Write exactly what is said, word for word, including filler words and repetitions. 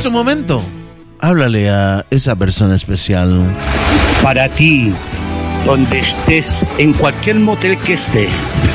es tu momento. Háblale a esa persona especial. Para ti, donde estés, en cualquier motel que estés,